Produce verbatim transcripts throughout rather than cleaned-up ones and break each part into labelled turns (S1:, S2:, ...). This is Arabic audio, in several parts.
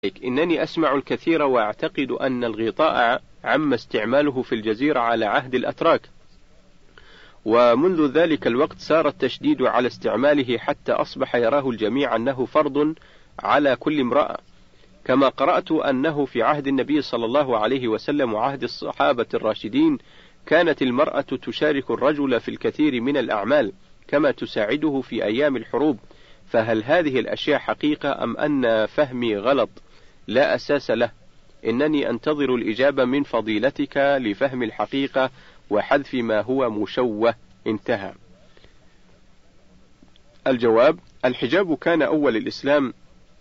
S1: إنني أسمع الكثير وأعتقد أن الغطاء عم استعماله في الجزيرة على عهد الأتراك، ومنذ ذلك الوقت صار التشديد على استعماله حتى أصبح يراه الجميع أنه فرض على كل امرأة، كما قرأت أنه في عهد النبي صلى الله عليه وسلم وعهد الصحابة الراشدين كانت المرأة تشارك الرجل في الكثير من الأعمال كما تساعده في أيام الحروب. فهل هذه الأشياء حقيقة أم أن فهمي غلط لا أساس له؟ إنني أنتظر الإجابة من فضيلتك لفهم الحقيقة وحذف ما هو مشوه. انتهى. الجواب: الحجاب كان أول الإسلام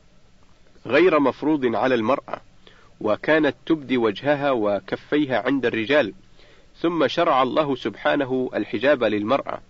S1: غير مفروض على المرأة، وكانت تبدي وجهها وكفيها عند الرجال، ثم شرع الله سبحانه الحجاب للمرأة،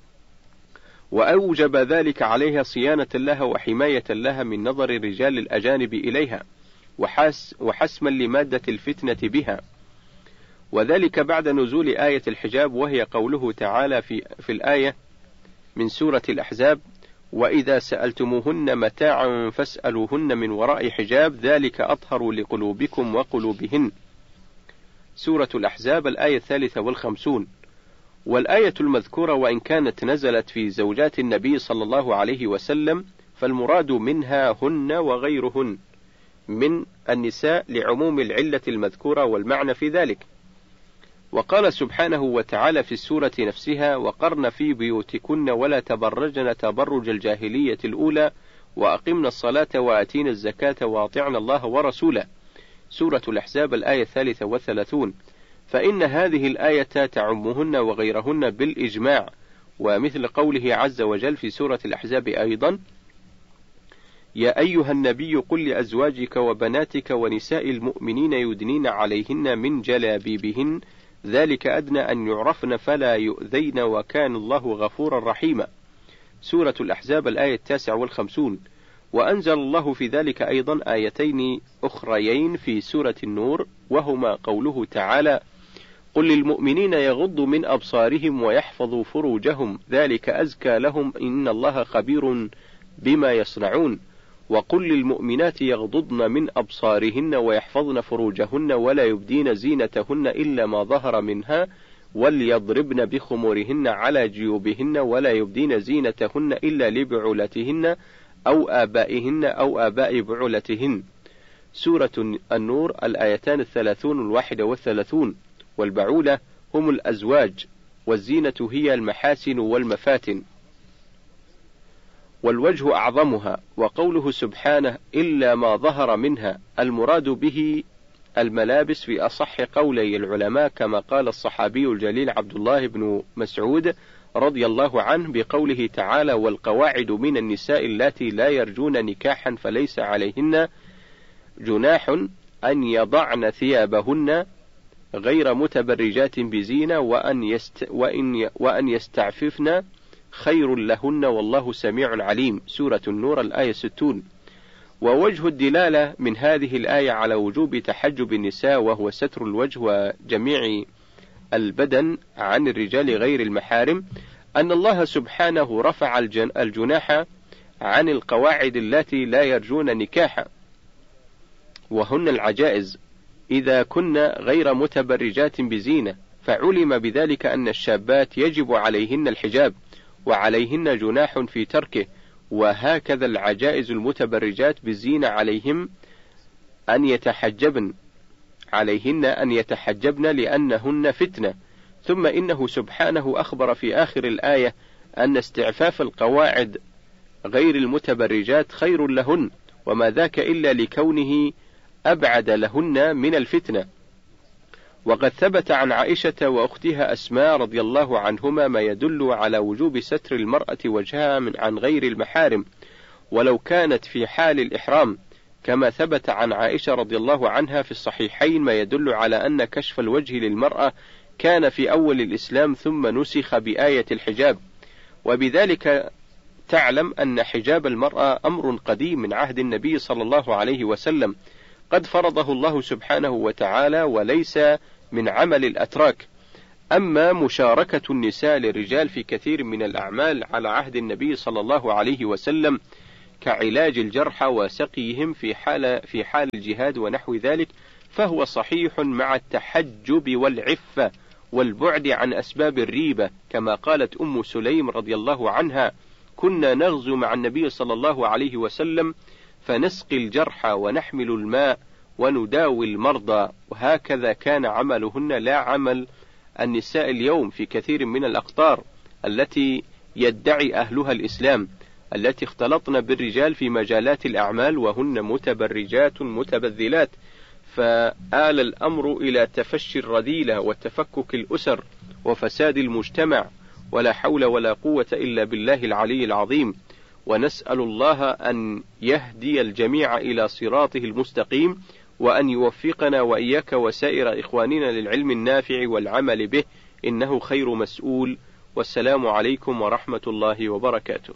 S1: وأوجب ذلك عليها صيانة لها وحماية لها من نظر الرجال الأجانب إليها، وحس وحسما لمادة الفتنة بها، وذلك بعد نزول آية الحجاب، وهي قوله تعالى في, في الآية من سورة الأحزاب: وإذا سألتموهن متاعا فاسألوهن من وراء حجاب ذلك أطهر لقلوبكم وقلوبهن. سورة الأحزاب الآية الثالثة والخمسون. والآية المذكورة وإن كانت نزلت في زوجات النبي صلى الله عليه وسلم فالمراد منها هن وغيرهن من النساء لعموم العلة المذكورة والمعنى في ذلك. وقال سبحانه وتعالى في السورة نفسها: وقرن في بيوتكن ولا تبرجن تبرج الجاهلية الأولى وأقمنا الصلاة وآتينا الزكاة وأطعنا الله ورسوله. سورة الأحزاب الآية الثالثة والثلاثون. فإن هذه الآية تعمهن وغيرهن بالإجماع، ومثل قوله عز وجل في سورة الأحزاب أيضا: يا أيها النبي قل لأزواجك وبناتك ونساء المؤمنين يدنين عليهن من جلابيبهن ذلك أدنى أن يعرفن فلا يؤذين وكان الله غفورا رحيما. سورة الأحزاب الآية التاسعة والخمسون. وأنزل الله في ذلك أيضا آيتين أخريين في سورة النور، وهما قوله تعالى: قل للمؤمنين يغضوا من أبصارهم ويحفظوا فروجهم ذلك أزكى لهم إن الله خبير بما يصنعون. وقل للمؤمنات يغضضن من أبصارهن ويحفظن فروجهن ولا يبدين زينتهن إلا ما ظهر منها وليضربن بخمورهن على جيوبهن ولا يبدين زينتهن إلا لبعولتهن أو آبائهن أو آباء بعولتهن. سورة النور الآيتان الثلاثون الواحدة والثلاثون. والبعولة هم الأزواج، والزينة هي المحاسن والمفاتن، والوجه أعظمها. وقوله سبحانه إلا ما ظهر منها المراد به الملابس في أصح قولي العلماء، كما قال الصحابي الجليل عبد الله بن مسعود رضي الله عنه بقوله تعالى: والقواعد من النساء اللاتي لا يرجون نكاحا فليس عليهن جناح أن يضعن ثيابهن غير متبرجات بزينة وأن, يست وإن, وأن يستعففن خير لهن والله سميع عليم. سورة النور الآية ستون. ووجه الدلالة من هذه الآية على وجوب تحجب النساء وهو ستر الوجه وجميع البدن عن الرجال غير المحارم أن الله سبحانه رفع الجناح عن القواعد التي لا يرجون نكاحا، وهن العجائز إذا كن غير متبرجات بزينة، فعلم بذلك أن الشابات يجب عليهن الحجاب وعليهن جناح في تركه، وهكذا العجائز المتبرجات بالزينة عليهم أن يتحجبن عليهن أن يتحجبن لأنهن فتنة. ثم إنه سبحانه أخبر في آخر الآية أن استعفاف القواعد غير المتبرجات خير لهن، وما ذاك إلا لكونه أبعد لهن من الفتنة. وقد ثبت عن عائشة وأختها أسماء رضي الله عنهما ما يدل على وجوب ستر المرأة وجهها من عن غير المحارم ولو كانت في حال الإحرام، كما ثبت عن عائشة رضي الله عنها في الصحيحين ما يدل على أن كشف الوجه للمرأة كان في أول الإسلام ثم نسخ بآية الحجاب. وبذلك تعلم أن حجاب المرأة أمر قديم من عهد النبي صلى الله عليه وسلم قد فرضه الله سبحانه وتعالى وليس من عمل الأتراك. أما مشاركة النساء للرجال في كثير من الأعمال على عهد النبي صلى الله عليه وسلم كعلاج الجرحى وسقيهم في حال في حال الجهاد ونحو ذلك، فهو صحيح مع التحجب والعفة والبعد عن أسباب الريبة، كما قالت أم سليم رضي الله عنها: كنا نغزو مع النبي صلى الله عليه وسلم فنسقي الجرحى ونحمل الماء ونداوي المرضى، وهكذا كان عملهن لا عمل النساء اليوم في كثير من الأقطار التي يدعي أهلها الإسلام، التي اختلطن بالرجال في مجالات الأعمال وهن متبرجات متبذلات، فآل الأمر إلى تفشي الرذيلة وتفكك الأسر وفساد المجتمع، ولا حول ولا قوة إلا بالله العلي العظيم. ونسأل الله أن يهدي الجميع إلى صراطه المستقيم، وأن يوفقنا وإياك وسائر إخواننا للعلم النافع والعمل به، إنه خير مسؤول. والسلام عليكم ورحمة الله وبركاته.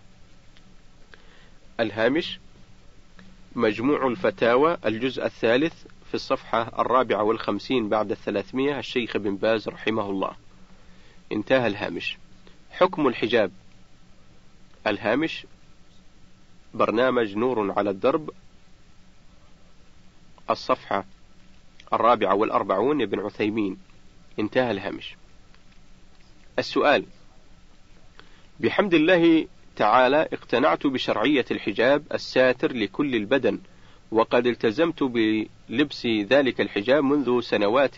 S1: الهامش: مجموع الفتاوى الجزء الثالث في الصفحة الرابعة والخمسين بعد الثلاثمية، الشيخ بن باز رحمه الله. انتهى الهامش. حكم الحجاب. الهامش: برنامج نور على الدرب، الصفحة الرابعة والأربعون، ابن عثيمين. انتهى الهامش. السؤال: بحمد الله تعالى اقتنعت بشرعية الحجاب الساتر لكل البدن، وقد التزمت بلبس ذلك الحجاب منذ سنوات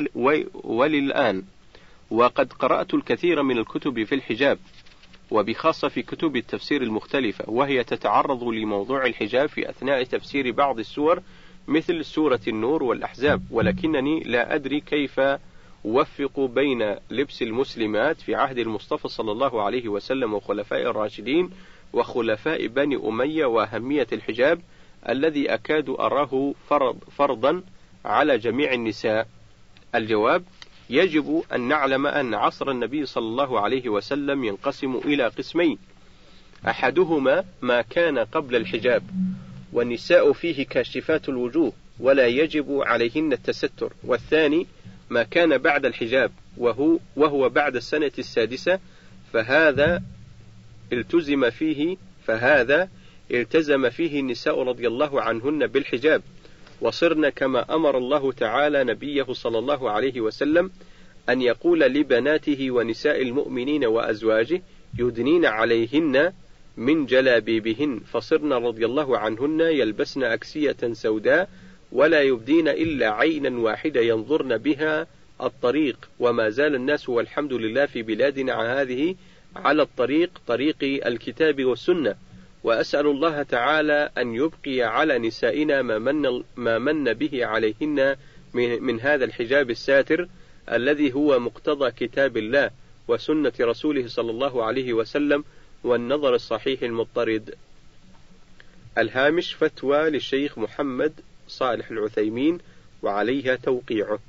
S1: وللآن، وقد قرأت الكثير من الكتب في الحجاب، وبخاصة في كتب التفسير المختلفة، وهي تتعرض لموضوع الحجاب في أثناء تفسير بعض السور مثل سورة النور والأحزاب، ولكنني لا أدري كيف أوفق بين لبس المسلمات في عهد المصطفى صلى الله عليه وسلم وخلفاء الراشدين وخلفاء بني أمية وأهمية الحجاب الذي أكاد أراه فرض فرضا على جميع النساء. الجواب: يجب أن نعلم أن عصر النبي صلى الله عليه وسلم ينقسم إلى قسمين: أحدهما ما كان قبل الحجاب، والنساء فيه كاشفات الوجوه ولا يجب عليهن التستر، والثاني ما كان بعد الحجاب وهو, وهو بعد السنة السادسة، فهذا التزم فيه فهذا التزم فيه النساء رضي الله عنهن بالحجاب، وصرن كما أمر الله تعالى نبيه صلى الله عليه وسلم أن يقول لبناته ونساء المؤمنين وأزواجه يدنين عليهن من جلابيبهن، فصرن رضي الله عنهن يلبسن أكسية سوداء ولا يبدين إلا عينا واحدة ينظرن بها الطريق، وما زال الناس والحمد لله في بلادنا هذه على الطريق طريق الكتاب والسنة، وأسأل الله تعالى أن يبقي على نسائنا ما من, ما من به عليهن من, من هذا الحجاب الساتر الذي هو مقتضى كتاب الله وسنة رسوله صلى الله عليه وسلم والنظر الصحيح المضطرد. الهامش: فتوى للشيخ محمد صالح العثيمين وعليها توقيعه.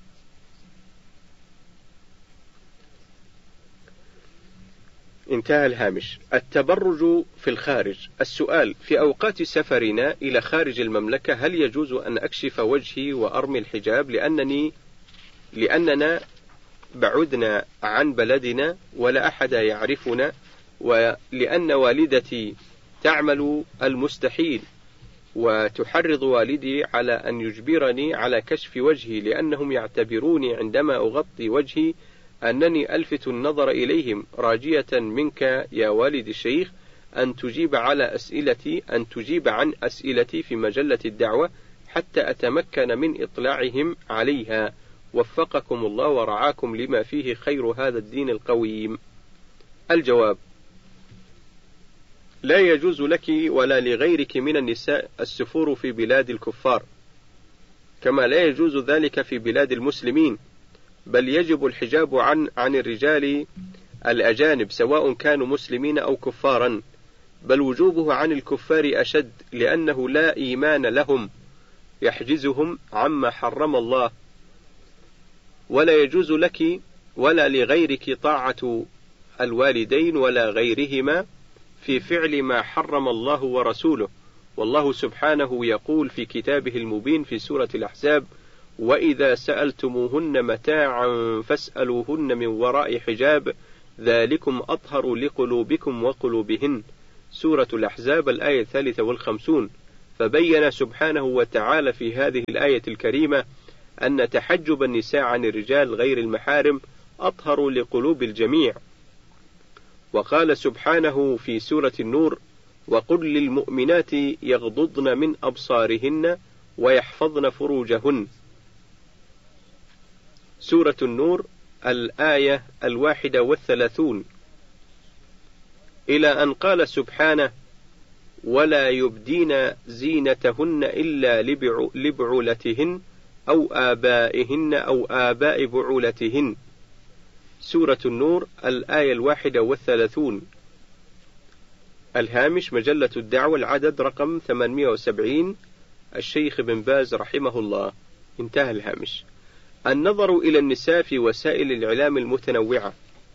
S1: انتهى الهامش. التبرج في الخارج. السؤال: في أوقات سفرنا إلى خارج المملكة هل يجوز أن أكشف وجهي وأرمي الحجاب لأنني لأننا بعدنا عن بلدنا ولا أحد يعرفنا، ولأن والدتي تعمل المستحيل وتحرض والدي على أن يجبرني على كشف وجهي لأنهم يعتبروني عندما أغطي وجهي أنني ألفت النظر إليهم، راجية منك يا والد الشيخ أن تجيب على أسئلتي أن تجيب عن أسئلتي في مجلة الدعوة حتى أتمكن من إطلاعهم عليها، وفقكم الله ورعاكم لما فيه خير هذا الدين القويم. الجواب: لا يجوز لك ولا لغيرك من النساء السفور في بلاد الكفار، كما لا يجوز ذلك في بلاد المسلمين، بل يجب الحجاب عن عن الرجال الأجانب سواء كانوا مسلمين أو كفارا، بل وجوبه عن الكفار أشد، لأنه لا إيمان لهم يحجزهم عما حرم الله. ولا يجوز لك ولا لغيرك طاعة الوالدين ولا غيرهما في فعل ما حرم الله ورسوله، والله سبحانه يقول في كتابه المبين في سورة الأحزاب: وإذا سألتموهن متاعا فاسألوهن من وراء حجاب ذلكم أطهر لقلوبكم وقلوبهن. سورة الأحزاب الآية الثالثة والخمسون، فبين سبحانه وتعالى في هذه الآية الكريمة أن تحجب النساء عن الرجال غير المحارم أطهر لقلوب الجميع. وقال سبحانه في سورة النور: وقل للمؤمنات يغضضن من أبصارهن ويحفظن فروجهن. سورة النور الآية الواحدة والثلاثون، إلى أن قال سبحانه: ولا يبدين زينتهن إلا لبعولتهن أو آبائهن أو آباء بعولتهن. سورة النور الآية الواحدة والثلاثون. الهامش مجلة الدعوة العدد رقم ثمانمائة وسبعين، الشيخ بن باز رحمه الله. انتهى الهامش. النظر إلى النساء في وسائل الإعلام المتنوعة.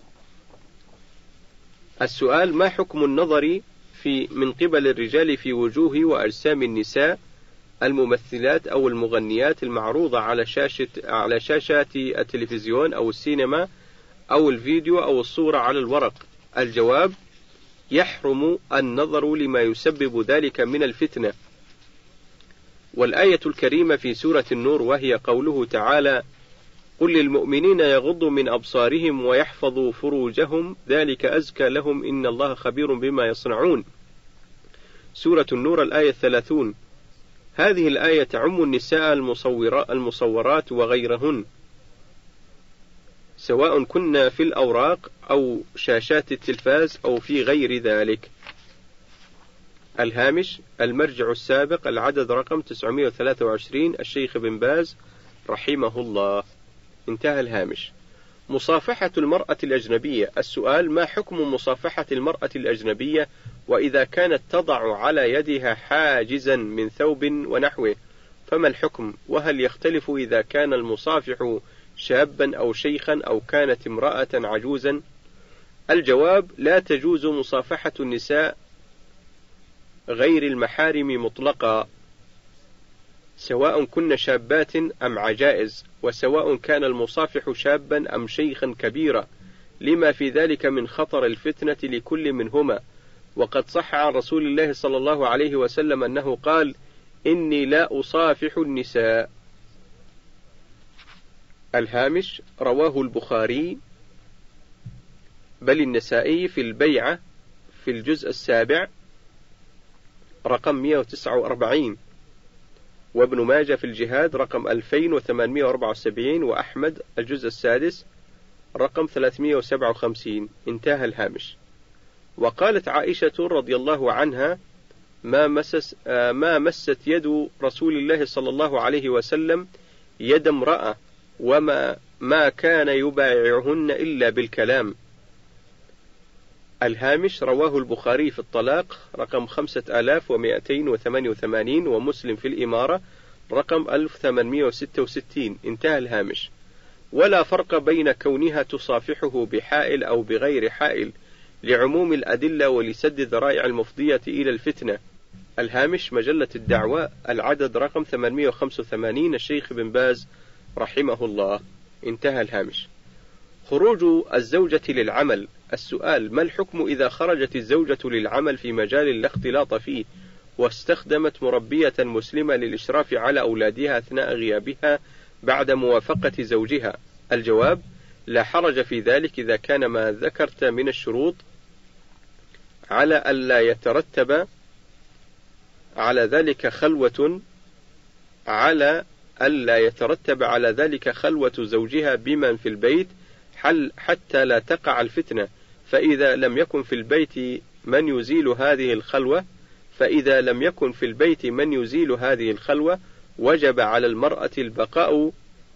S1: السؤال: ما حكم النظر في من قبل الرجال في وجوه وأجسام النساء الممثلات أو المغنيات المعروضة على شاشة على شاشات التلفزيون أو السينما أو الفيديو أو الصورة على الورق؟ الجواب: يحرم النظر لما يسبب ذلك من الفتنة. والآية الكريمة في سورة النور وهي قوله تعالى: قل للمؤمنين يغضوا من أبصارهم ويحفظوا فروجهم ذلك أزكى لهم إن الله خبير بما يصنعون. سورة النور الآية الثلاثون. هذه الآية تعم النساء المصورات وغيرهن، سواء كنا في الأوراق أو شاشات التلفاز أو في غير ذلك. الهامش المرجع السابق العدد رقم تسعمائة وثلاثة وعشرين، الشيخ بن باز رحمه الله. انتهى الهامش. مصافحة المرأة الأجنبية. السؤال: ما حكم مصافحة المرأة الأجنبية وإذا كانت تضع على يدها حاجزا من ثوب ونحوه، فما الحكم؟ وهل يختلف إذا كان المصافح شابا أو شيخا أو كانت امرأة عجوزا؟ الجواب: لا تجوز مصافحة النساء غير المحارم مطلقا، سواء كن شابات أم عجائز، وسواء كان المصافح شابا أم شيخا كبيرا، لما في ذلك من خطر الفتنة لكل منهما. وقد صح عن رسول الله صلى الله عليه وسلم أنه قال: إني لا أصافح النساء. الهامش رواه البخاري بل النسائي في البيعة في الجزء السابع رقم مئة وتسعة وأربعين، وابن ماجه في الجهاد رقم ألفين وثمانمائة وأربعة وسبعين، وأحمد الجزء السادس رقم ثلاثمائة وسبعة وخمسين. انتهى الهامش. وقالت عائشة رضي الله عنها: ما, مسس ما مست يد رسول الله صلى الله عليه وسلم يد امرأة وما ما كان يبايعهن إلا بالكلام. الهامش رواه البخاري في الطلاق رقم خمسة آلاف ومئتين وثمانية وثمانين، ومسلم في الإمارة رقم ألف وثمانمائة وستة وستين. انتهى الهامش. ولا فرق بين كونها تصافحه بحائل أو بغير حائل، لعموم الأدلة ولسد الذرائع المفضية إلى الفتنة. الهامش مجلة الدعوة العدد رقم ثمانمائة وخمسة وثمانين، الشيخ بن باز رحمه الله. انتهى الهامش. خروج الزوجة للعمل. السؤال: ما الحكم إذا خرجت الزوجة للعمل في مجال لا اختلاط فيه واستخدمت مربية مسلمة للإشراف على أولادها أثناء غيابها بعد موافقة زوجها؟ الجواب: لا حرج في ذلك إذا كان ما ذكرت من الشروط على ألا يترتب على ذلك خلوة على ألا يترتب على ذلك خلوة زوجها بمن في البيت حتى لا تقع الفتنة. فإذا لم يكن في البيت من يزيل هذه الخلوة فإذا لم يكن في البيت من يزيل هذه الخلوة وجب على المرأة البقاء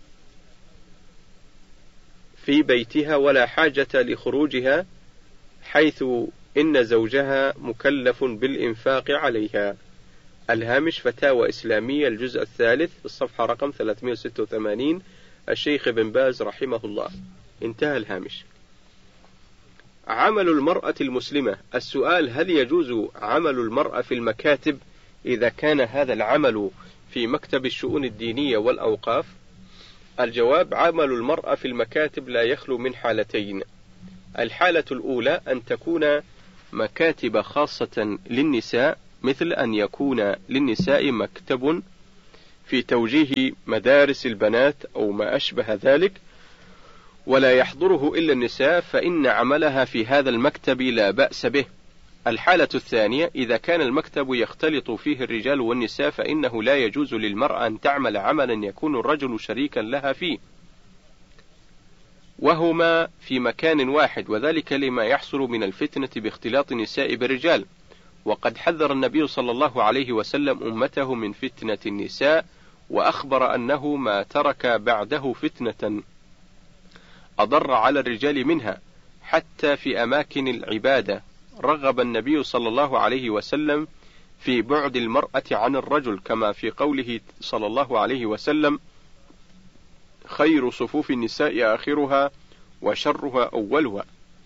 S1: في بيتها ولا حاجة لخروجها، حيث إن زوجها مكلف بالإنفاق عليها. الهامش فتاوى إسلامية الجزء الثالث الصفحة رقم ثلاثمائة وستة وثمانين، الشيخ بن باز رحمه الله. انتهى الهامش. عمل المرأة المسلمة. السؤال: هل يجوز عمل المرأة في المكاتب إذا كان هذا العمل في مكتب الشؤون الدينية والأوقاف؟ الجواب: عمل المرأة في المكاتب لا يخلو من حالتين. الحالة الأولى أن تكون مكاتب خاصة للنساء، مثل أن يكون للنساء مكتب في توجيه مدارس البنات أو ما أشبه ذلك، ولا يحضره إلا النساء، فإن عملها في هذا المكتب لا بأس به. الحالة الثانية: إذا كان المكتب يختلط فيه الرجال والنساء، فإنه لا يجوز للمرأة أن تعمل عملا يكون الرجل شريكا لها فيه وهما في مكان واحد، وذلك لما يحصل من الفتنة باختلاط النساء بالرجال. وقد حذر النبي صلى الله عليه وسلم أمته من فتنة النساء، وأخبر أنه ما ترك بعده فتنة أضر على الرجال منها، حتى في أماكن العبادة رغب النبي صلى الله عليه وسلم في بعد المرأة عن الرجل، كما في قوله صلى الله عليه وسلم: خير صفوف النساء آخرها وشرها أولها،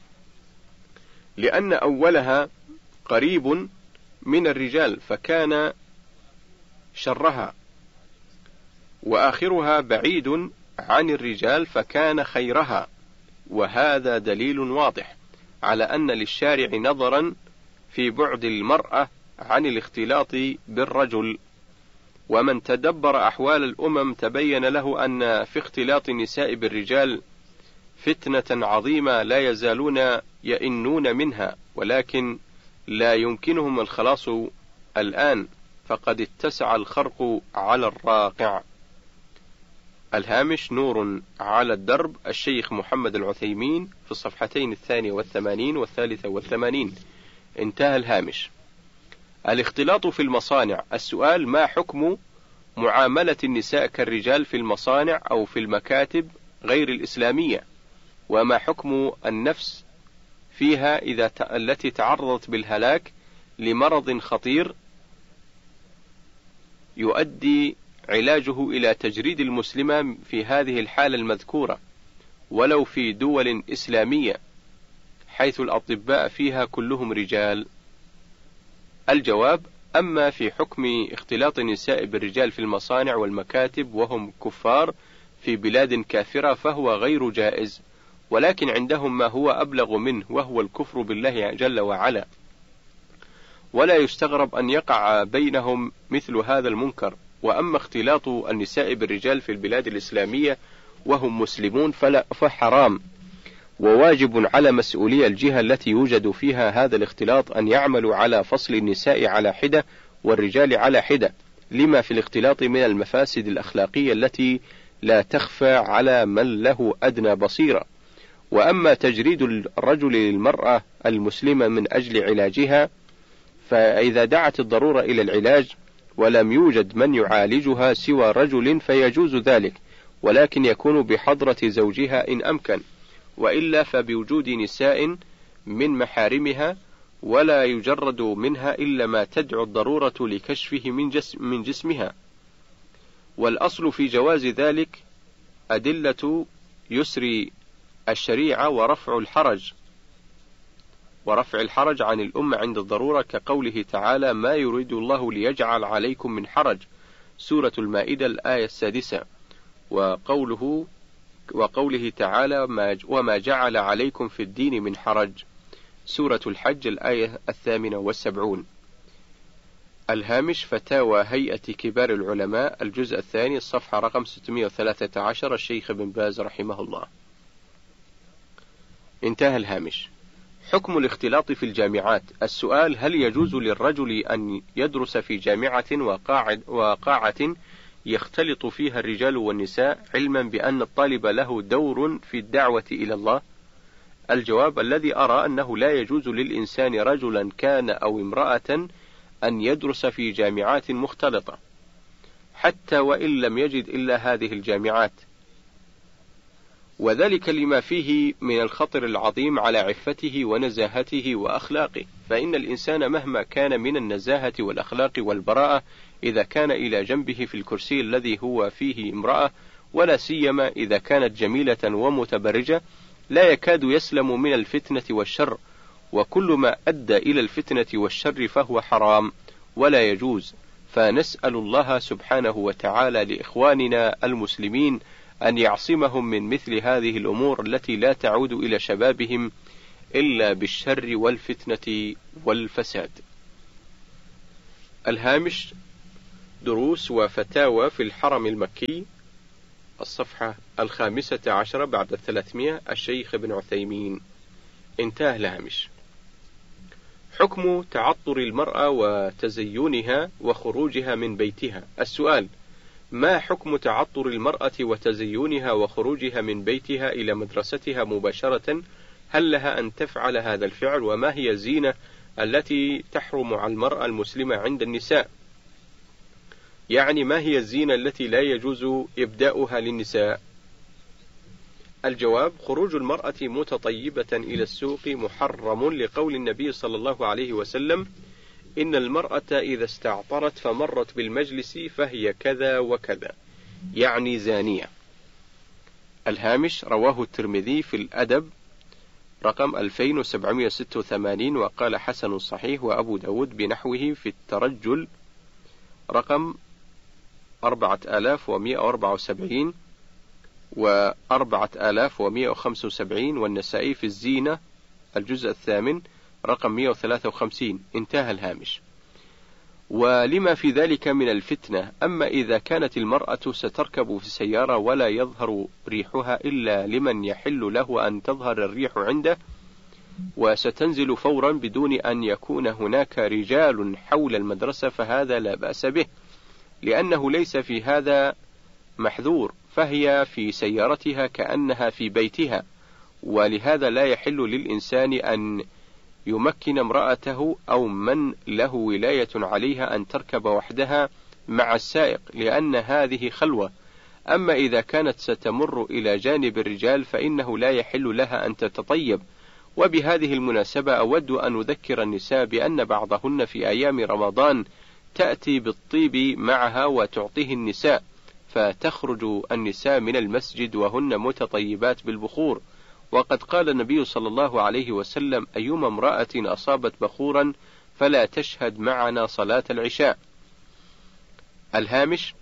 S1: لأن أولها قريب من الرجال فكان شرها، وآخرها بعيد عن الرجال فكان خيرها. وهذا دليل واضح على أن للشارع نظرا في بعد المرأة عن الاختلاط بالرجل. ومن تدبر أحوال الأمم تبين له أن في اختلاط النساء بالرجال فتنة عظيمة لا يزالون يئنون منها، ولكن لا يمكنهم الخلاص الآن، فقد اتسع الخرق على الراقع. الهامش: نور على الدرب، الشيخ محمد العثيمين، في الصفحتين الثانية والثمانين والثالثة والثمانين. انتهى الهامش. الاختلاط في المصانع. السؤال: ما حكم معاملة النساء كالرجال في المصانع أو في المكاتب غير الإسلامية؟ وما حكم النفس فيها إذا ت... التي تعرضت بالهلاك لمرض خطير يؤدي علاجه إلى تجريد المسلمة في هذه الحالة المذكورة، ولو في دول إسلامية حيث الأطباء فيها كلهم رجال؟ الجواب: أما في حكم اختلاط النساء بالرجال في المصانع والمكاتب وهم كفار في بلاد كافرة فهو غير جائز، ولكن عندهم ما هو أبلغ منه، وهو الكفر بالله جل وعلا، ولا يستغرب أن يقع بينهم مثل هذا المنكر. وأما اختلاط النساء بالرجال في البلاد الإسلامية وهم مسلمون فلا فحرام، وواجب على مسؤولي الجهة التي يوجد فيها هذا الاختلاط أن يعملوا على فصل النساء على حدة والرجال على حدة، لما في الاختلاط من المفاسد الأخلاقية التي لا تخفى على من له أدنى بصيرة. وأما تجريد الرجل للمرأة المسلمة من أجل علاجها، فإذا دعت الضرورة إلى العلاج ولم يوجد من يعالجها سوى رجل فيجوز ذلك، ولكن يكون بحضرة زوجها إن أمكن، وإلا فبوجود نساء من محارمها، ولا يجرد منها إلا ما تدعو الضرورة لكشفه من, جسم من جسمها. والأصل في جواز ذلك أدلة يسر الشريعة ورفع الحرج ورفع الحرج عن الأمة عند الضرورة، كقوله تعالى: ما يريد الله ليجعل عليكم من حرج، سورة المائدة الآية السادسة، وقوله وقوله تعالى: وما جعل عليكم في الدين من حرج، سورة الحج الآية الثامنة والسبعون. الهامش: فتاوى هيئة كبار العلماء، الجزء الثاني، الصفحة رقم ستمائة وثلاثة عشر، الشيخ بن باز رحمه الله. انتهى الهامش. حكم الاختلاط في الجامعات. السؤال: هل يجوز للرجل أن يدرس في جامعة وقاعة يختلط فيها الرجال والنساء، علما بأن الطالب له دور في الدعوة إلى الله؟ الجواب: الذي أرى أنه لا يجوز للإنسان رجلا كان أو امرأة أن يدرس في جامعات مختلطة، حتى وإن لم يجد إلا هذه الجامعات، وذلك لما فيه من الخطر العظيم على عفته ونزاهته وأخلاقه. فإن الإنسان مهما كان من النزاهة والأخلاق والبراءة، إذا كان إلى جنبه في الكرسي الذي هو فيه امرأة، ولا سيما إذا كانت جميلة ومتبرجة، لا يكاد يسلم من الفتنة والشر، وكل ما أدى إلى الفتنة والشر فهو حرام ولا يجوز. فنسأل الله سبحانه وتعالى لإخواننا المسلمين أن يعصمهم من مثل هذه الأمور التي لا تعود إلى شبابهم إلا بالشر والفتنة والفساد. الهامش: دروس وفتاوى في الحرم المكي، الصفحة الخامسة عشرة بعد الثلاثمائة، الشيخ ابن عثيمين. انتهى الهامش. حكم تعطر المرأة وتزينها وخروجها من بيتها. السؤال: ما حكم تعطر المرأة وتزينها وخروجها من بيتها إلى مدرستها مباشرة؟ هل لها أن تفعل هذا الفعل؟ وما هي الزينة التي تحرم على المرأة المسلمة عند النساء؟ يعني ما هي الزينة التي لا يجوز إبداؤها للنساء؟ الجواب: خروج المرأة متطيبة إلى السوق محرم، لقول النبي صلى الله عليه وسلم: إن المرأة إذا استعطرت فمرت بالمجلس فهي كذا وكذا، يعني زانية. الهامش: رواه الترمذي في الأدب رقم ألفين وسبعمائة وستة وثمانين وقال حسن صحيح، وأبو داود بنحوه في الترجل رقم أربعة آلاف ومائة وأربعة وسبعين وأربعة آلاف ومائة وخمسة وسبعين، والنسائي في الزينة الجزء الثامن رقم مائة وثلاثة وخمسين. انتهى الهامش. ولما في ذلك من الفتنة. أما إذا كانت المرأة ستركب في السيارة ولا يظهر ريحها إلا لمن يحل له أن تظهر الريح عنده، وستنزل فورا بدون أن يكون هناك رجال حول المدرسة، فهذا لا بأس به، لأنه ليس في هذا محذور، فهي في سيارتها كأنها في بيتها، ولهذا لا يحل للإنسان أن يمكن امرأته أو من له ولاية عليها أن تركب وحدها مع السائق، لأن هذه خلوة. أما إذا كانت ستمر إلى جانب الرجال فإنه لا يحل لها أن تتطيب. وبهذه المناسبة أود أن أذكر النساء بأن بعضهن في أيام رمضان تأتي بالطيب معها وتعطيه النساء، فتخرج النساء من المسجد وهن متطيبات بالبخور. وقد قال النبي صلى الله عليه وسلم: أيما امرأة أصابت بخورا فلا تشهد معنا صلاة العشاء. الهامش: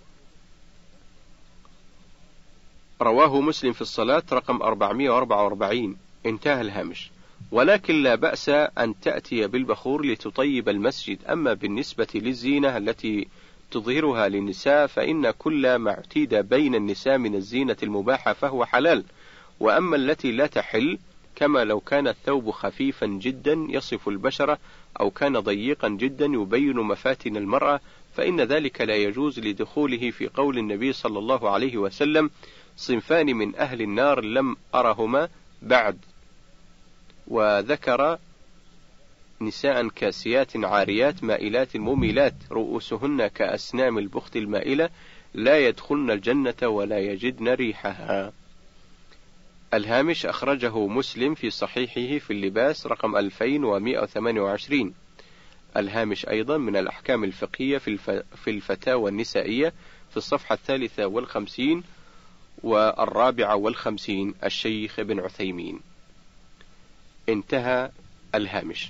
S1: رواه مسلم في الصلاة رقم أربعمائة وأربعة وأربعين. انتهى الهامش. ولكن لا بأس أن تأتي بالبخور لتطيب المسجد. أما بالنسبة للزينة التي تظهرها للنساء فإن كل ما اعتيد بين النساء من الزينة المباحة فهو حلال. وأما التي لا تحل، كما لو كان الثوب خفيفا جدا يصف البشرة، أو كان ضيقا جدا يبين مفاتن المرأة، فإن ذلك لا يجوز لدخوله في قول النبي صلى الله عليه وسلم: صنفان من أهل النار لم أرهما بعد. وذكر نساء كاسيات عاريات مائلات مميلات رؤوسهن كأسنام البخت المائلة لا يدخلن الجنة ولا يجدن ريحها. الهامش: أخرجه مسلم في صحيحه في اللباس رقم ألفين ومائة وثمانية وعشرين. الهامش أيضا من الأحكام الفقهية في الفتاوى النسائية في الصفحة الثالثة والخمسين والرابعة والخمسين، الشيخ ابن عثيمين. انتهى الهامش.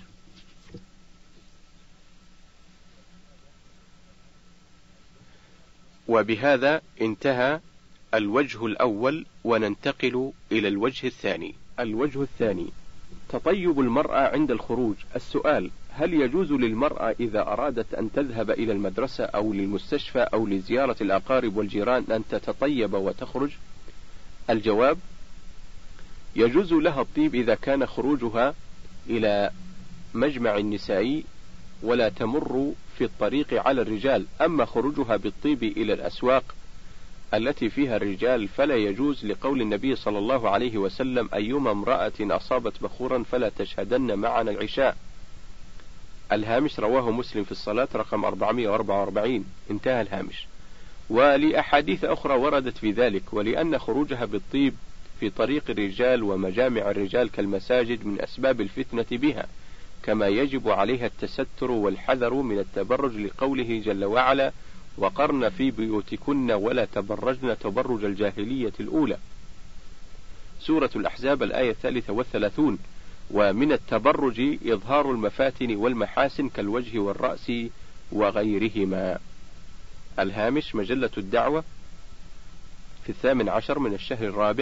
S1: وبهذا انتهى الوجه الأول، وننتقل إلى الوجه الثاني. الوجه الثاني: تطيب المرأة عند الخروج. السؤال: هل يجوز للمرأة إذا أرادت أن تذهب إلى المدرسة أو للمستشفى أو لزيارة الأقارب والجيران أن تتطيب وتخرج؟ الجواب: يجوز لها الطيب إذا كان خروجها إلى مجمع نسائي ولا تمر في الطريق على الرجال. أما خروجها بالطيب إلى الأسواق التي فيها الرجال فلا يجوز، لقول النبي صلى الله عليه وسلم: أيما امرأة أصابت بخورا فلا تشهدن معنا العشاء. الهامش: رواه مسلم في الصلاة رقم أربعمائة وأربعة وأربعين. انتهى الهامش. ولأحاديث أخرى وردت في ذلك. ولأن خروجها بالطيب في طريق الرجال ومجامع الرجال كالمساجد من أسباب الفتنة بها، كما يجب عليها التستر والحذر من التبرج، لقوله جل وعلا: وقرن في بيوتكن ولا تبرجن تبرج الجاهلية الأولى، سورة الأحزاب الآية الثالثة والثلاثون. ومن التبرج إظهار المفاتن والمحاسن كالوجه والرأس وغيرهما. الهامش: مجلة الدعوة في الثامن عشر من الشهر الرابع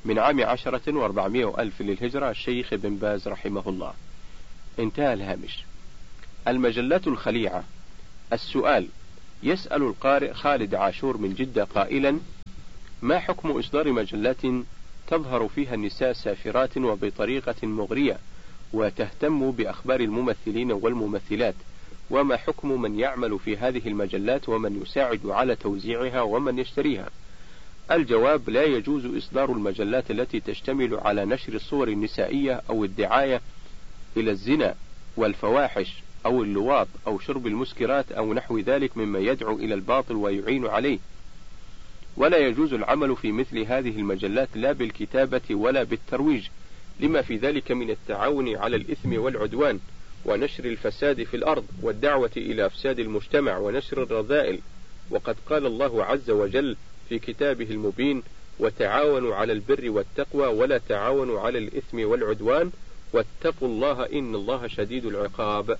S1: من عام عشرة وأربعمائة وألف للهجرة الشيخ ابن باز رحمه الله. انتهى الهامش. المجلات الخليعة. السؤال: يسأل القارئ خالد عاشور من جدة قائلا: ما حكم إصدار مجلات تظهر فيها النساء سافرات وبطريقة مغرية وتهتم بأخبار الممثلين والممثلات؟ وما حكم من يعمل في هذه المجلات ومن يساعد على توزيعها ومن يشتريها؟ الجواب: لا يجوز إصدار المجلات التي تشتمل على نشر الصور النسائية أو الدعاية إلى الزنا والفواحش أو اللواط أو شرب المسكرات أو نحو ذلك مما يدعو إلى الباطل ويعين عليه. ولا يجوز العمل في مثل هذه المجلات لا بالكتابة ولا بالترويج، لما في ذلك من التعاون على الإثم والعدوان ونشر الفساد في الأرض والدعوة إلى أفساد المجتمع ونشر الرذائل. وقد قال الله عز وجل في كتابه المبين: وتعاونوا على البر والتقوى ولا تعاونوا على الإثم والعدوان واتقوا الله إن الله شديد العقاب.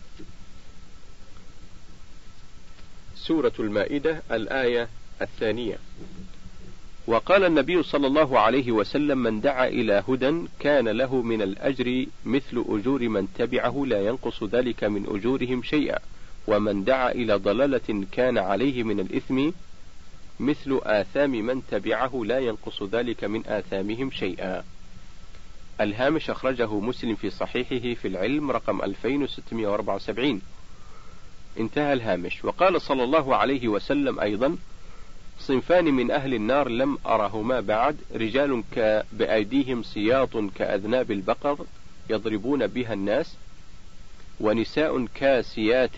S1: سورة المائدة الآية الثانية. وقال النبي صلى الله عليه وسلم: من دعا إلى هدى كان له من الأجر مثل أجور من تبعه لا ينقص ذلك من أجورهم شيئا، ومن دعا إلى ضلالة كان عليه من الإثم مثل آثام من تبعه لا ينقص ذلك من آثامهم شيئا. الهامش أخرجه مسلم في صحيحه في العلم رقم ألفين وستمائة وأربعة وسبعين. انتهى الهامش. وقال صلى الله عليه وسلم أيضا: صنفان من أهل النار لم أرهما بعد: رجال بأيديهم سياط كأذناب البقر يضربون بها الناس، ونساء كاسيات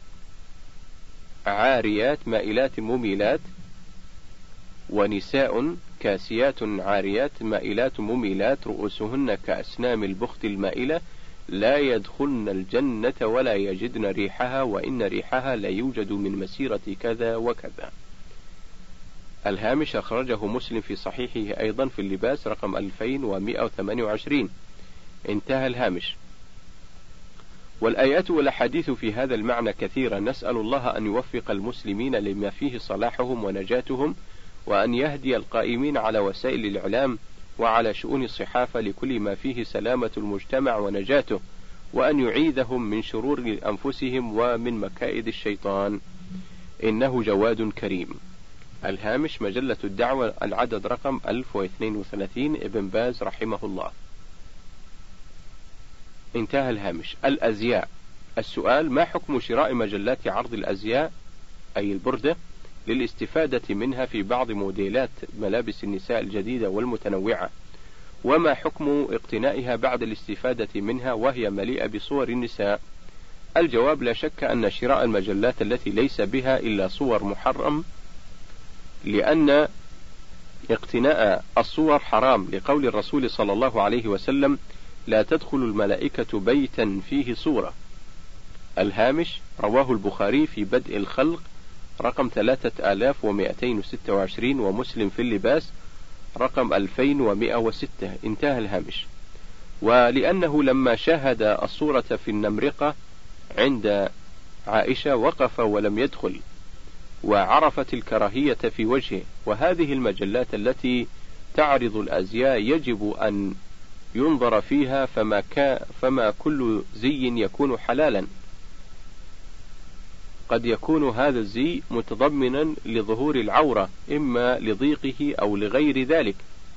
S1: عاريات مائلات مميلات ونساء كاسيات عاريات مائلات مميلات رؤوسهن كأسنام البخت المائلة لا يدخلن الجنة ولا يجدن ريحها وإن ريحها لا يوجد من مسيرة كذا وكذا. الهامش أخرجه مسلم في صحيحه أيضا في اللباس رقم ألفين ومائة وثمانية وعشرين. انتهى الهامش. والآيات والأحاديث في هذا المعنى كثيرة، نسأل الله أن يوفق المسلمين لما فيه صلاحهم ونجاتهم، وأن يهدي القائمين على وسائل الإعلام وعلى شؤون الصحافة لكل ما فيه سلامة المجتمع ونجاته، وأن يعيذهم من شرور أنفسهم ومن مكائد الشيطان، إنه جواد كريم. الهامش مجلة الدعوة العدد رقم ألف واثنين وثلاثين ابن باز رحمه الله. انتهى الهامش. الأزياء. السؤال: ما حكم شراء مجلات عرض الأزياء أي البردة للاستفادة منها في بعض موديلات ملابس النساء الجديدة والمتنوعة؟ وما حكم اقتنائها بعد الاستفادة منها وهي مليئة بصور النساء؟ الجواب: لا شك أن شراء المجلات التي ليس بها إلا صور محرم، لأن اقتناء الصور حرام، لقول الرسول صلى الله عليه وسلم: لا تدخل الملائكة بيتا فيه صورة. الهامش رواه البخاري في بدء الخلق رقم ثلاثة آلاف ومائتين وستة وعشرين، ومسلم في اللباس رقم ألفين ومائة وستة. انتهى الهامش. ولأنه لما شاهد الصورة في النمرقة عند عائشة وقف ولم يدخل، وعرفت الكراهية في وجهه. وهذه المجلات التي تعرض الأزياء يجب أن ينظر فيها، فما, كا فما كل زي يكون حلالا، قد يكون هذا الزي متضمنا لظهور العورة إما لضيقه أو لغير ذلك،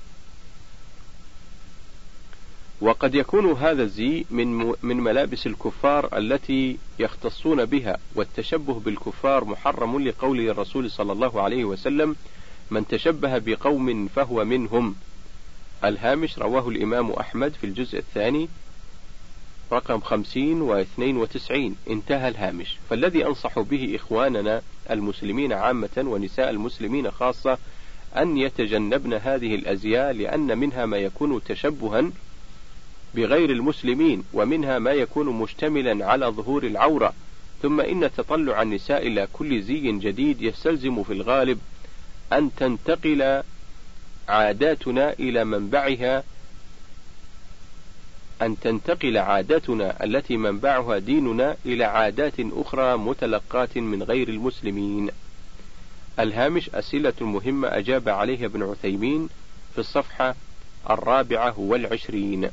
S1: وقد يكون هذا الزي من من ملابس الكفار التي يختصون بها، والتشبه بالكفار محرم لقول الرسول صلى الله عليه وسلم: من تشبه بقوم فهو منهم. الهامش رواه الإمام أحمد في الجزء الثاني رقم خمسين واثنين وتسعين. انتهى الهامش. فالذي أنصح به إخواننا المسلمين عامة ونساء المسلمين خاصة أن يتجنبن هذه الأزياء، لأن منها ما يكون تشبها بغير المسلمين، ومنها ما يكون مشتملا على ظهور العورة. ثم إن تطلع النساء إلى كل زي جديد يستلزم في الغالب أن تنتقل عاداتنا إلى منبعها أن تنتقل عاداتنا التي منبعها ديننا إلى عادات أخرى متلقاة من غير المسلمين. الهامش أسئلة مهمة أجاب عليها ابن عثيمين في الصفحة الرابعة والعشرين.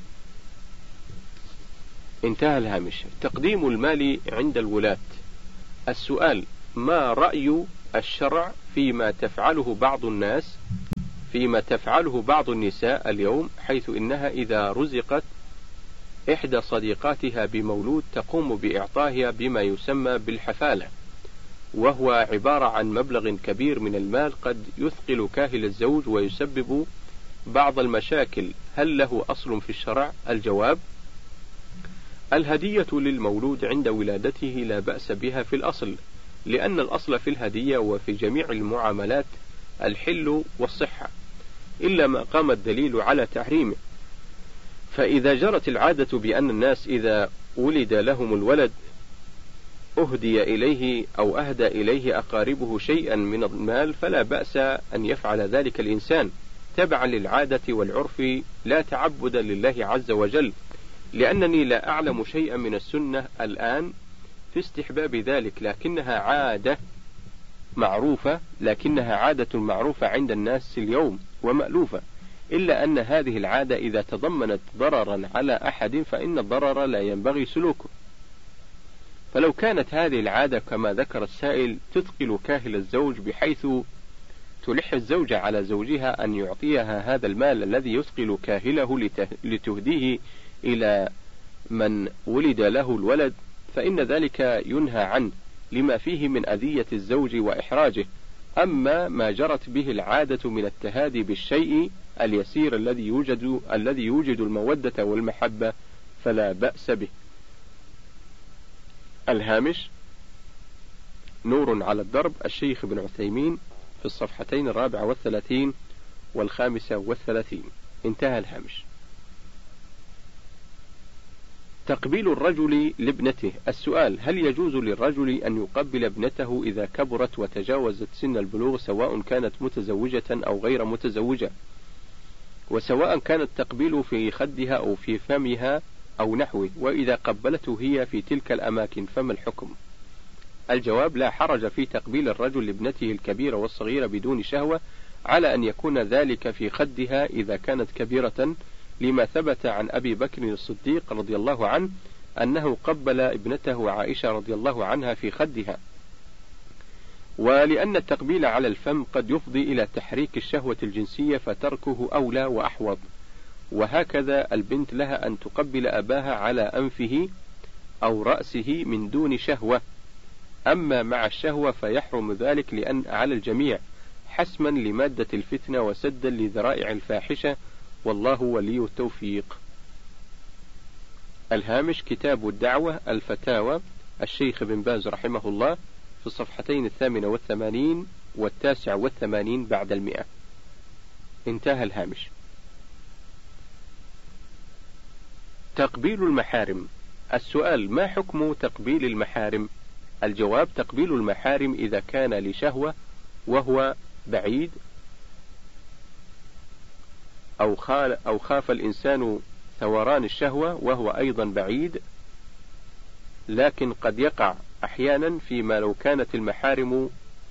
S1: انتهى الهامش. تقديم المال عند الولاة. السؤال: ما رأي الشرع فيما تفعله بعض الناس فيما تفعله بعض النساء اليوم، حيث إنها إذا رزقت إحدى صديقاتها بمولود تقوم بإعطائها بما يسمى بالحفالة، وهو عبارة عن مبلغ كبير من المال قد يثقل كاهل الزوج ويسبب بعض المشاكل. هل له أصل في الشرع؟ الجواب: الهدية للمولود عند ولادته لا بأس بها في الأصل، لأن الأصل في الهدية وفي جميع المعاملات الحل والصحة، إلا ما قام الدليل على تحريمه. فإذا جرت العادة بأن الناس إذا ولد لهم الولد أهدي إليه أو أهدى إليه أقاربه شيئا من المال، فلا بأس أن يفعل ذلك الإنسان تبعا للعادة والعرف، لا تعبدا لله عز وجل، لأنني لا أعلم شيئا من السنة الآن في استحباب ذلك، لكنها عادة معروفة لكنها عادة معروفة عند الناس اليوم ومألوفة، إلا أن هذه العادة إذا تضمنت ضررا على أحد فإن الضرر لا ينبغي سلوكه. فلو كانت هذه العادة كما ذكر السائل تثقل كاهل الزوج بحيث تلح الزوجة على زوجها أن يعطيها هذا المال الذي يثقل كاهله لتهديه إلى من ولد له الولد، فإن ذلك ينهى عنه لما فيه من أذية الزوج وإحراجه. أما ما جرت به العادة من التهادي بالشيء اليسير الذي يوجد الذي يوجد المودة والمحبة فلا بأس به. الهامش: نور على الدرب، الشيخ ابن عثيمين، في الصفحتين الرابعة والثلاثين والخامسة والثلاثين. انتهى الهامش. تقبيل الرجل لابنته. السؤال: هل يجوز للرجل أن يقبل ابنته إذا كبرت وتجاوزت سن البلوغ، سواء كانت متزوجة أو غير متزوجة، وسواء كان التقبيل في خدها أو في فمها أو نحوه، وإذا قبلته هي في تلك الأماكن فما الحكم؟ الجواب: لا حرج في تقبيل الرجل لابنته الكبيرة والصغيرة بدون شهوة، على أن يكون ذلك في خدها إذا كانت كبيرة، لما ثبت عن أبي بكر الصديق رضي الله عنه أنه قبل ابنته عائشة رضي الله عنها في خدها، ولأن التقبيل على الفم قد يفضي إلى تحريك الشهوة الجنسية فتركه أولى وأحوط. وهكذا البنت لها أن تقبل أباها على أنفه أو رأسه من دون شهوة، أما مع الشهوة فيحرم ذلك لأن على الجميع حسما لمادة الفتنة وسدا لذرائع الفاحشة، والله ولي التوفيق. الهامش: كتاب الدعوة الفتاوى، الشيخ بن باز رحمه الله، في الصفحتين الثامنة والثمانين والتاسع والثمانين بعد المئة. انتهى الهامش. تقبيل المحارم. السؤال: ما حكم تقبيل المحارم؟ الجواب: تقبيل المحارم إذا كان لشهوة وهو بعيد، أو, أو خاف الإنسان ثوران الشهوة وهو أيضا بعيد، لكن قد يقع أحيانا فيما لو كانت المحارم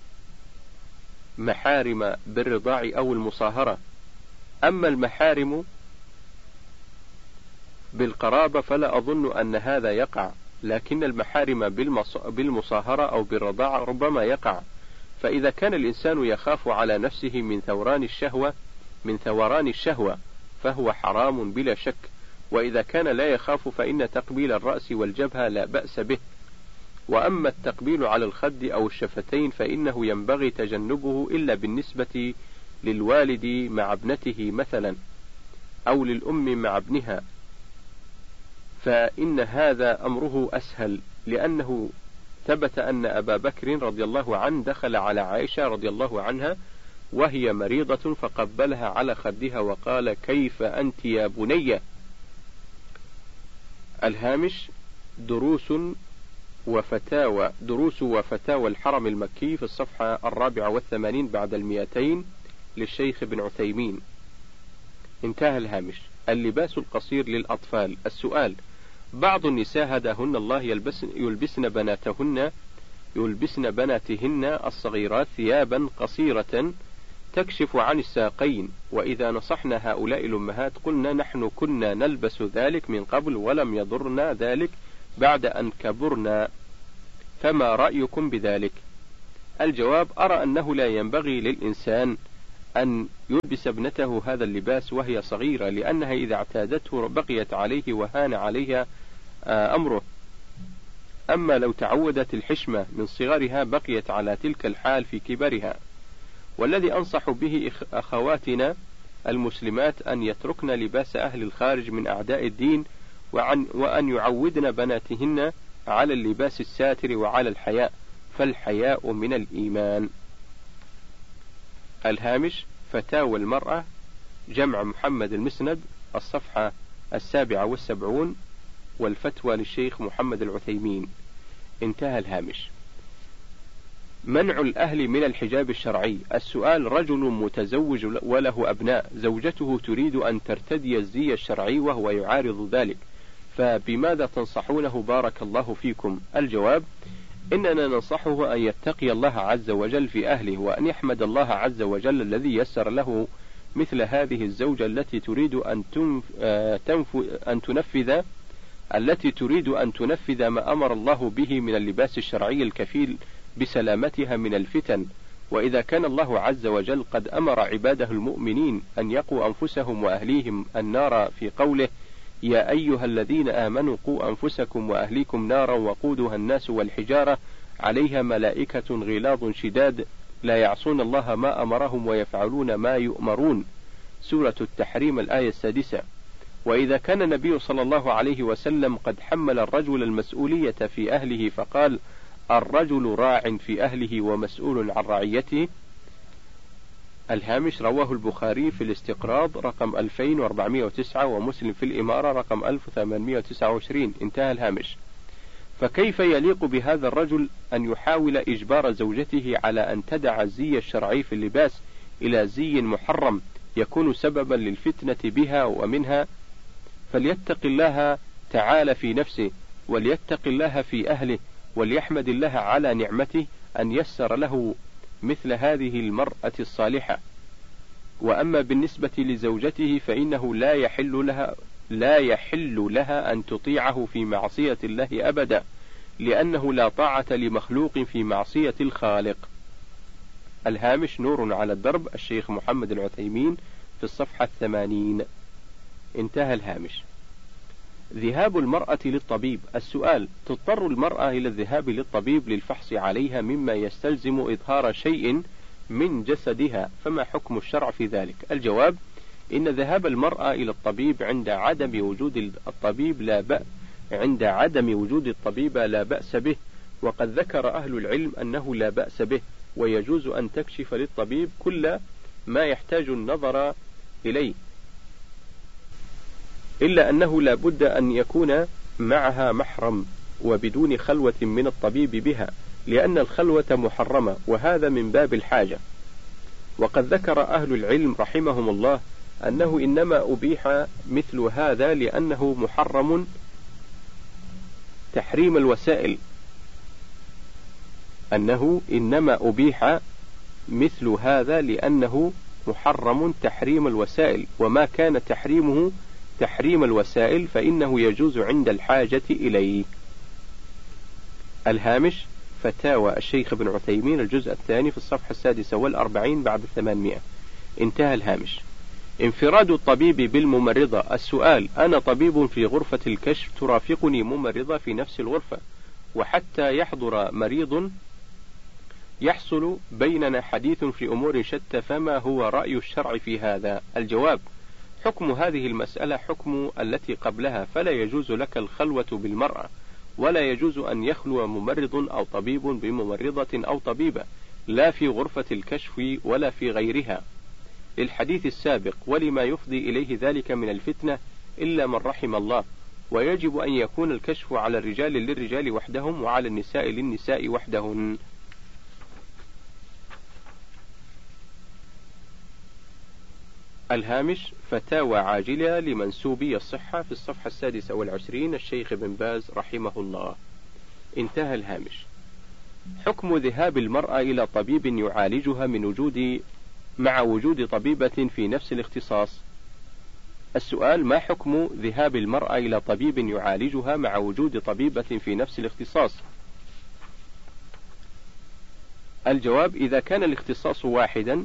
S1: محارم بالرضاع أو المصاهرة. أما المحارم بالقرابة فلا أظن أن هذا يقع، لكن المحارم بالمصاهرة أو بالرضاع ربما يقع. فإذا كان الإنسان يخاف على نفسه من ثوران الشهوة من ثوران الشهوة فهو حرام بلا شك، وإذا كان لا يخاف فإن تقبيل الرأس والجبهة لا بأس به. وأما التقبيل على الخد أو الشفتين فإنه ينبغي تجنبه إلا بالنسبة للوالد مع ابنته مثلا، أو للأم مع ابنها، فإن هذا أمره أسهل، لأنه ثبت أن أبا بكر رضي الله عنه دخل على عائشة رضي الله عنها وهي مريضة فقبلها على خدها وقال: كيف أنت يا بني؟ الهامش: دروس وفتاوى دروس وفتاوى الحرم المكي، في الصفحة الرابعة والثمانين بعد المئتين للشيخ ابن عثيمين. انتهى الهامش. اللباس القصير للأطفال. السؤال: بعض النساء هداهن الله يلبسن, يلبسن بناتهن يلبسن بناتهن الصغيرات ثيابا قصيرة تكشف عن الساقين. وإذا نصحنا هؤلاء الأمهات قلنا نحن كنا نلبس ذلك من قبل ولم يضرنا ذلك بعد أن كبرنا، فما رأيكم بذلك؟ الجواب: أرى أنه لا ينبغي للإنسان أن يلبس ابنته هذا اللباس وهي صغيرة، لأنها إذا اعتادته بقيت عليه وهان عليها أمره. أما لو تعودت الحشمة من صغرها بقيت على تلك الحال في كبرها. والذي أنصح به أخواتنا المسلمات أن يتركن لباس أهل الخارج من أعداء الدين، وعن وأن يعودن بناتهن على اللباس الساتر وعلى الحياء، فالحياء من الإيمان. الهامش: فتاوى المرأة، جمع محمد المسند، الصفحة السابعة والسبعون، والفتوى للشيخ محمد العثيمين. انتهى الهامش. منع الأهل من الحجاب الشرعي. السؤال: رجل متزوج وله أبناء، زوجته تريد أن ترتدي الزي الشرعي وهو يعارض ذلك، فبماذا تنصحونه بارك الله فيكم؟ الجواب: إننا ننصحه أن يتقي الله عز وجل في أهله، وأن يحمد الله عز وجل الذي يسر له مثل هذه الزوجة التي تريد أن تنف... أن تنفذ التي تريد أن تنفذ ما أمر الله به من اللباس الشرعي الكفيل بسلامتها من الفتن. وإذا كان الله عز وجل قد أمر عباده المؤمنين أن يقوا أنفسهم وأهليهم النار في قوله: يا أيها الذين آمنوا قوا أنفسكم وأهليكم نارا وقودها الناس والحجارة عليها ملائكة غلاظ شداد لا يعصون الله ما أمرهم ويفعلون ما يؤمرون، سورة التحريم الآية السادسة. وإذا كان النبي صلى الله عليه وسلم قد حمل الرجل المسؤولية في أهله فقال: الرجل راع في أهله ومسؤول عن رعيته. الهامش: رواه البخاري في الاستقراض رقم ألفين وأربعمائة وتسعة، ومسلم في الإمارة رقم ألف وثمانمائة وتسعة وعشرين. انتهى الهامش. فكيف يليق بهذا الرجل أن يحاول إجبار زوجته على أن تدع الزي الشرعي في اللباس إلى زي محرم يكون سببا للفتنة بها ومنها؟ فليتق الله تعالى في نفسه، وليتق الله في أهله، وليحمد الله على نعمته أن يسر له مثل هذه المرأة الصالحة. وأما بالنسبة لزوجته فإنه لا يحل لها لا يحل لها أن تطيعه في معصية الله أبدا، لأنه لا طاعة لمخلوق في معصية الخالق. الهامش: نور على الدرب، الشيخ محمد العثيمين في الصفحة الثمانين. انتهى الهامش. ذهاب المرأة للطبيب. السؤال: تضطر المرأة إلى الذهاب للطبيب للفحص عليها مما يستلزم إظهار شيء من جسدها، فما حكم الشرع في ذلك؟ الجواب: إن ذهاب المرأة إلى الطبيب عند عدم وجود الطبيب لا بأس عند عدم وجود الطبيب لا بأس به، وقد ذكر أهل العلم أنه لا بأس به، ويجوز أن تكشف للطبيب كل ما يحتاج النظر إليه، إلا أنه لا بد أن يكون معها محرم وبدون خلوة من الطبيب بها، لأن الخلوة محرمة، وهذا من باب الحاجة. وقد ذكر أهل العلم رحمهم الله أنه إنما أبيح مثل هذا لأنه محرم تحريم الوسائل أنه إنما أبيح مثل هذا لأنه محرم تحريم الوسائل، وما كان تحريمه تحريم الوسائل فإنه يجوز عند الحاجة إليه. الهامش: فتاوى الشيخ ابن عثيمين، الجزء الثاني في الصفحة السادسة والأربعين بعد الثمانمائة. انتهى الهامش. انفراد الطبيب بالممرضة. السؤال: أنا طبيب في غرفة الكشف، ترافقني ممرضة في نفس الغرفة، وحتى يحضر مريض يحصل بيننا حديث في أمور شتى، فما هو رأي الشرع في هذا؟ الجواب: حكم هذه المسألة حكم التي قبلها، فلا يجوز لك الخلوة بالمرأة، ولا يجوز أن يخلو ممرض أو طبيب بممرضة أو طبيبة، لا في غرفة الكشف ولا في غيرها، للحديث السابق، ولما يفضي إليه ذلك من الفتنة إلا من رحم الله. ويجب أن يكون الكشف على الرجال للرجال وحدهم، وعلى النساء للنساء وحدهن. الهامش: فتاوى عاجلة لمنسوبي الصحة في الصفحة السادسة والعشرين، الشيخ بن باز رحمه الله. انتهى الهامش. حكم ذهاب المرأة إلى طبيب يعالجها من وجود مع وجود طبيبة في نفس الاختصاص. السؤال: ما حكم ذهاب المرأة إلى طبيب يعالجها مع وجود طبيبة في نفس الاختصاص؟ الجواب: إذا كان الاختصاص واحدا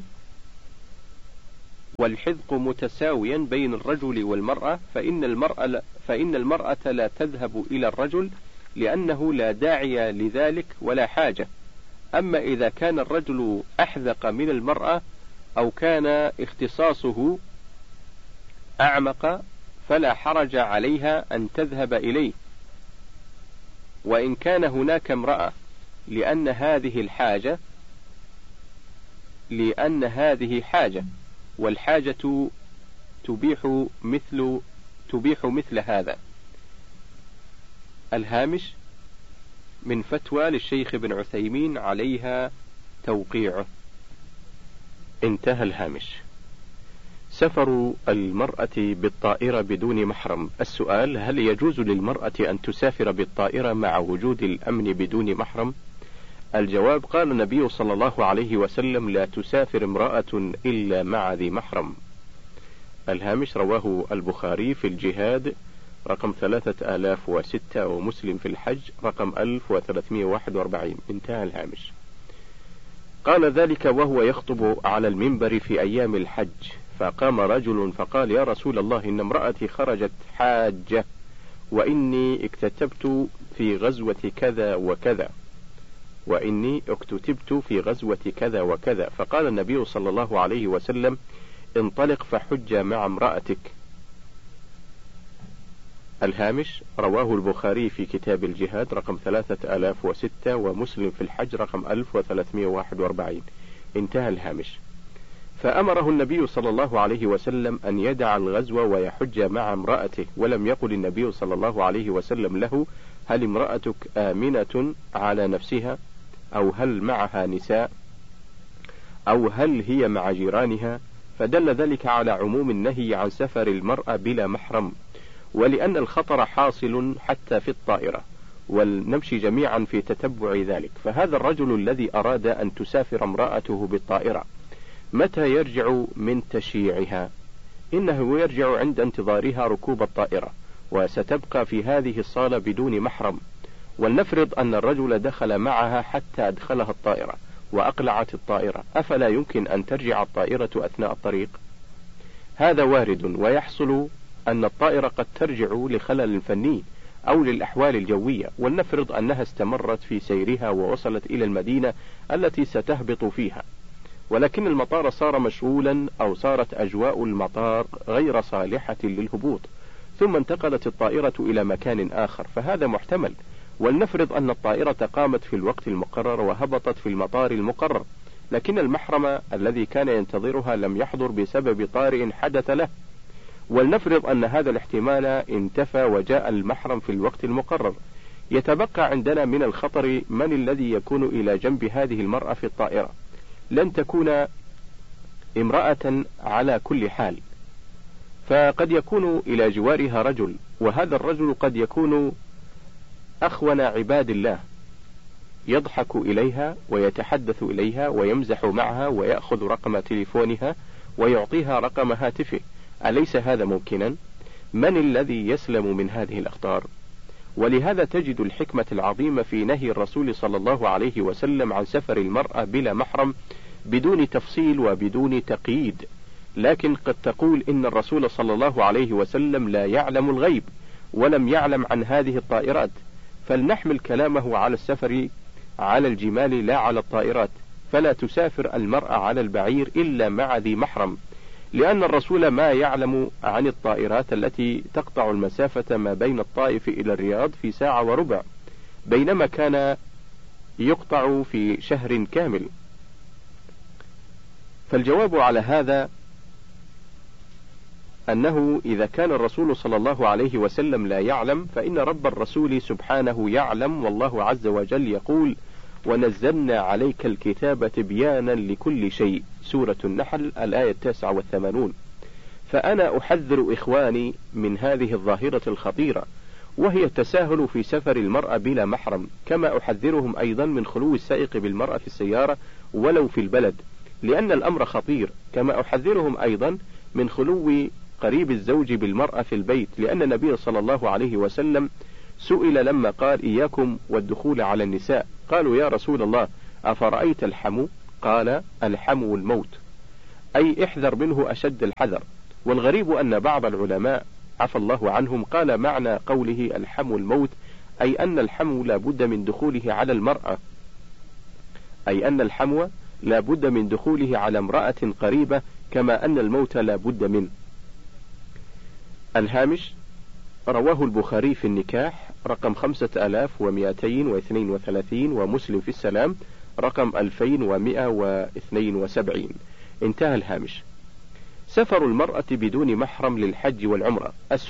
S1: والحذق متساويا بين الرجل والمرأة فإن المرأة, فإن المرأة لا تذهب إلى الرجل لأنه لا داعي لذلك ولا حاجة. أما إذا كان الرجل أحذق من المرأة أو كان اختصاصه أعمق فلا حرج عليها أن تذهب إليه، وإن كان هناك امرأة، لأن هذه الحاجة لأن هذه حاجة والحاجة تبيح مثل تبيح مثل هذا. الهامش من فتوى للشيخ بن عثيمين عليها توقيعه. انتهى الهامش. سفر المرأة بالطائرة بدون محرم. السؤال: هل يجوز للمرأة أن تسافر بالطائرة مع وجود الأمن بدون محرم؟ الجواب: قال النبي صلى الله عليه وسلم: لا تسافر امرأة إلا مع ذي محرم. الهامش رواه البخاري في الجهاد رقم ثلاثة آلاف وستة، ومسلم في الحج رقم ألف وثلاثمائة وواحد وأربعين. انتهى الهامش. قال ذلك وهو يخطب على المنبر في أيام الحج، فقام رجل فقال: يا رسول الله، إن امرأتي خرجت حاجة وإني اكتتبت في غزوة كذا وكذا وإني اكتتبت في غزوة كذا وكذا. فقال النبي صلى الله عليه وسلم: انطلق فحج مع امرأتك. الهامش رواه البخاري في كتاب الجهاد رقم ثلاثة آلاف وستة، ومسلم في الحج رقم ألف وثلاثمائة وواحد وأربعين. انتهى الهامش. فأمره النبي صلى الله عليه وسلم أن يدع الغزو ويحج مع امرأته، ولم يقل النبي صلى الله عليه وسلم له: هل امرأتك آمنة على نفسها، أو هل معها نساء، أو هل هي مع جيرانها؟ فدل ذلك على عموم النهي عن سفر المرأة بلا محرم، ولأن الخطر حاصل حتى في الطائرة، ولنمشي جميعا في تتبع ذلك. فهذا الرجل الذي أراد أن تسافر امرأته بالطائرة متى يرجع من تشييعها؟ إنه يرجع عند انتظارها ركوب الطائرة، وستبقى في هذه الصالة بدون محرم. ولنفرض أن الرجل دخل معها حتى أدخلها الطائرة وأقلعت الطائرة، أفلا يمكن أن ترجع الطائرة أثناء الطريق؟ هذا وارد، ويحصل أن الطائرة قد ترجع لخلل فني أو للأحوال الجوية. ولنفرض أنها استمرت في سيرها ووصلت إلى المدينة التي ستهبط فيها، ولكن المطار صار مشغولا أو صارت أجواء المطار غير صالحة للهبوط، ثم انتقلت الطائرة إلى مكان آخر، فهذا محتمل. ولنفرض أن الطائرة قامت في الوقت المقرر وهبطت في المطار المقرر، لكن المحرم الذي كان ينتظرها لم يحضر بسبب طارئ حدث له. ولنفرض أن هذا الاحتمال انتفى وجاء المحرم في الوقت المقرر. يتبقى عندنا من الخطر من الذي يكون إلى جنب هذه المرأة في الطائرة. لن تكون امرأة على كل حال، فقد يكون إلى جوارها رجل، وهذا الرجل قد يكون أخون عباد الله، يضحك إليها ويتحدث إليها ويمزح معها ويأخذ رقم تليفونها ويعطيها رقم هاتفه. أليس هذا ممكنا؟ من الذي يسلم من هذه الأخطار؟ ولهذا تجد الحكمة العظيمة في نهي الرسول صلى الله عليه وسلم عن سفر المرأة بلا محرم بدون تفصيل وبدون تقييد. لكن قد تقول إن الرسول صلى الله عليه وسلم لا يعلم الغيب ولم يعلم عن هذه الطائرات، فلنحمل كلامه على السفر على الجمال لا على الطائرات. فلا تسافر المرأة على البعير إلا مع ذي محرم، لأن الرسول ما يعلم عن الطائرات التي تقطع المسافة ما بين الطائف إلى الرياض في ساعة وربع، بينما كان يقطع في شهر كامل. فالجواب على هذا أنه إذا كان الرسول صلى الله عليه وسلم لا يعلم، فإن رب الرسول سبحانه يعلم، والله عز وجل يقول: ونزلنا عليك الكتاب تبيانا لكل شيء، سورة النحل الآية التاسعة والثمانون. فأنا أحذر إخواني من هذه الظاهرة الخطيرة، وهي التساهل في سفر المرأة بلا محرم، كما أحذرهم أيضا من خلو السائق بالمرأة في السيارة ولو في البلد،
S2: لأن الأمر خطير، كما أحذرهم أيضا من خلو قريب الزوج بالمرأة في البيت، لأن النبي صلى الله عليه وسلم سئل لما قال إياكم والدخول على النساء، قالوا يا رسول الله أفرأيت الحمو؟ قال الحمو الموت، أي احذر منه أشد الحذر. والغريب أن بعض العلماء عفى الله عنهم قال معنى قوله الحمو الموت أي أن الحمو لا بد من دخوله على المرأة، أي أن الحمو لا بد من دخوله على امرأة قريبة، كما أن الموت لا بد منه. الهامش: رواه البخاري في النكاح رقم خمسة آلاف ومئتين واثنين وثلاثين، ومسلم في السلام رقم ألفين ومئة واثنين وسبعين. انتهى الهامش. سفر المرأة بدون محرم للحج والعمرة.